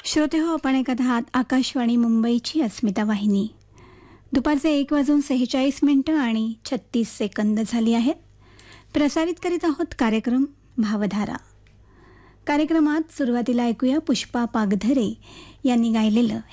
श्रोते हो, आपण ऐकत आहात आकाशवाणी मुंबईची अस्मिता वाहिनी. दुपारचे 1:46 आणि 36 सेकंद झाली आहेत. प्रसारित करीत आहोत कार्यक्रम भावधारा. कार्यक्रमात सुरुवातीला ऐकूया पुष्पा पागधरे यांनी गायलेलं